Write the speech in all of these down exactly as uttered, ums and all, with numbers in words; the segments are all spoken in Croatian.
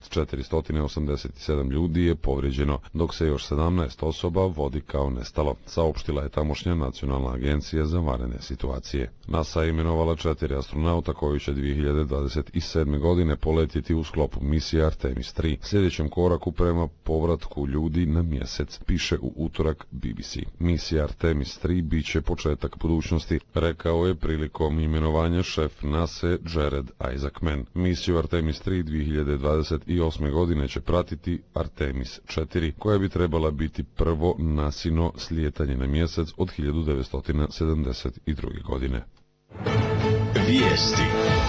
četiristo osamdeset sedam ljudi je povrijeđeno, dok se još sedamnaest osoba vodi kao nestalo, saopštila je tamošnja Nacionalna agencija za vanredne situacije. NASA je imenovala četiri astronauta koji će dvije hiljade dvadeset sedme. godine poletjeti u sklopu misije Artemis tri, sljedećem koraku prema povratku ljudi na mjesec, piše u utorak B B C. Misija Artemis tri bit će početak budućnosti, rekao je prilikom imenovanja šef NASA Jared Isaacman. Misiju Artemis tri dvije hiljade dvadeset osme. godine će pratiti Artemis četiri, koja bi trebala biti prvo nasino slijetanje na mjesec od hiljadu devetsto sedamdeset druge. godine. Vijesti.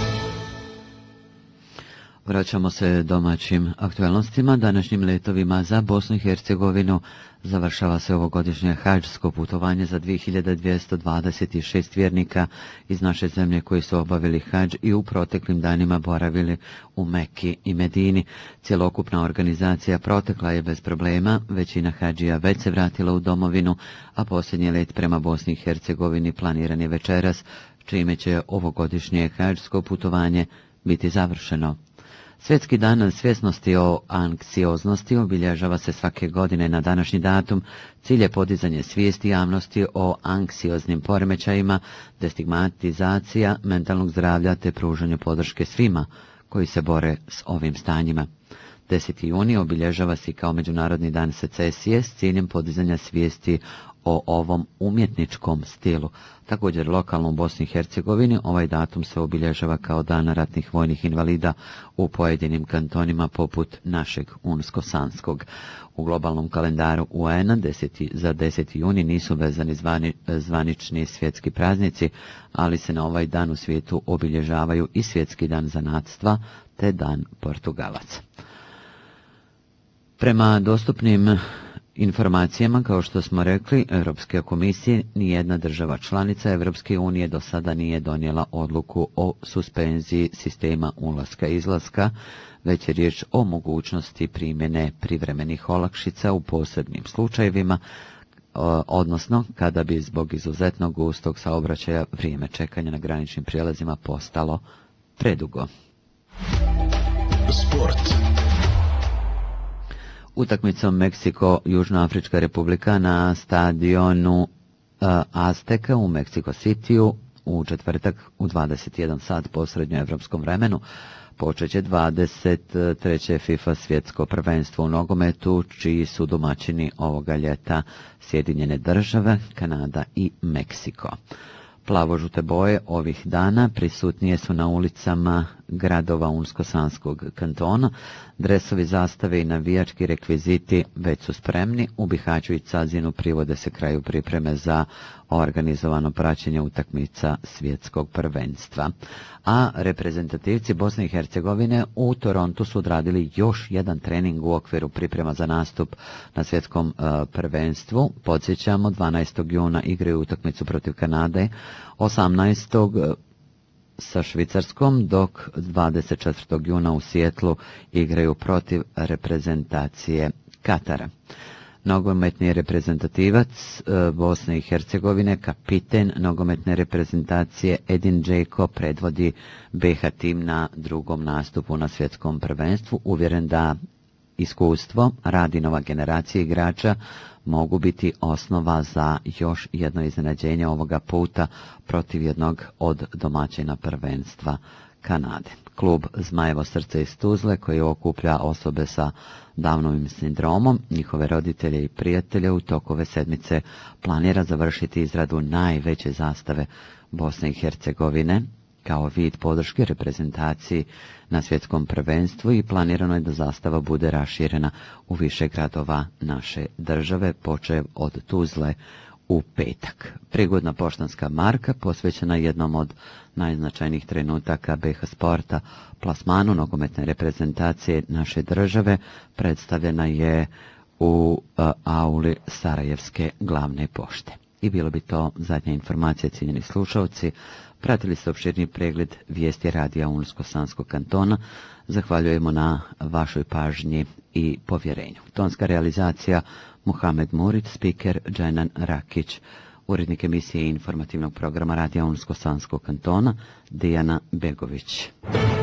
Vraćamo se domaćim aktualnostima. Današnjim letovima za Bosnu i Hercegovinu završava se ovogodišnje hadžsko putovanje za dvije hiljade dvjesto dvadeset šest vjernika iz naše zemlje koji su obavili hadž i u proteklim danima boravili u Mekki i Medini. Cjelokupna organizacija protekla je bez problema, većina hadžija već se vratila u domovinu, a posljednji let prema Bosni i Hercegovini planiran je večeras, čime će ovogodišnje hadžsko putovanje biti završeno. Svjetski dan svjesnosti o anksioznosti obilježava se svake godine na današnji datum. Cilj je podizanje svijesti javnosti o anksioznim poremećajima, destigmatizacija mentalnog zdravlja te pružanje podrške svima koji se bore s ovim stanjima. deseti juni obilježava se kao Međunarodni dan secesije s ciljem podizanja svijesti o ovom umjetničkom stilu. Također lokalno u Bosni i Hercegovini ovaj datum se obilježava kao dan ratnih vojnih invalida u pojedinim kantonima poput našeg Unsko-Sanskog. U globalnom kalendaru U N-a za deseti juni nisu vezani zvani, zvanični svjetski praznici, ali se na ovaj dan u svijetu obilježavaju i svjetski dan zanatstva te dan Portugalaca. Prema dostupnim informacijama, kao što smo rekli, Europske komisije, nijedna država članica Europske unije do sada nije donijela odluku o suspenziji sistema ulaska-izlaska, već je riječ o mogućnosti primjene privremenih olakšica u posebnim slučajevima, odnosno kada bi zbog izuzetno gustog saobraćaja vrijeme čekanja na graničnim prijelazima postalo predugo. Sport. Utakmicom Meksiko-Južnoafrička republika na stadionu uh, Azteka u Mexico Cityu u četvrtak u dvadeset jedan sat po srednjoevropskom vremenu počeće dvadeset treće FIFA svjetsko prvenstvo u nogometu, čiji su domaćini ovoga ljeta Sjedinjene države, Kanada i Meksiko. Plavo-žute boje ovih dana prisutnije su na ulicama gradova Unsko-Sanskog kantona. Dresovi, zastave i navijački rekviziti već su spremni. U Bihaću i Cazinu privode se kraju pripreme za organizovano praćenje utakmica svjetskog prvenstva. A reprezentativci Bosne i Hercegovine u Torontu su odradili još jedan trening u okviru priprema za nastup na svjetskom uh, prvenstvu. Podsjećamo, dvanaestog juna igraju utakmicu protiv Kanade, osamnaestog sa Švicarskom, dok dvadeset četvrtog juna u Sijetlu igraju protiv reprezentacije Katara. Nogometni reprezentativac Bosne i Hercegovine, kapiten nogometne reprezentacije Edin Džeko predvodi B H tim na drugom nastupu na svjetskom prvenstvu, uvjeren da iskustvo, rad i nova generacija igrača mogu biti osnova za još jedno iznenađenje ovoga puta protiv jednog od domaćina prvenstva Kanade. Klub Zmajevo srce iz Tuzle, koji okuplja osobe sa Downovim sindromom, njihove roditelje i prijatelje, u toku ove sedmice planira završiti izradu najveće zastave Bosne i Hercegovine kao vid podrške reprezentaciji na svjetskom prvenstvu i planirano je da zastava bude raširena u više gradova naše države, počev od Tuzle u petak. Prigodna poštanska marka posvećena jednom od najznačajnijih trenutaka B H sporta, plasmanu nogometne reprezentacije naše države, predstavljena je u uh, auli Sarajevske glavne pošte. I bilo bi to zadnja informacija, cijenjeni slušalci. Pratili ste opširni pregled vijesti radija Unsko-Sanskog kantona. Zahvaljujemo na vašoj pažnji i povjerenju. Tonska realizacija Muhamed Murid, spiker Džajnan Rakić, urednik emisije informativnog programa radija Unsko-Sanskog kantona Dijana Begović.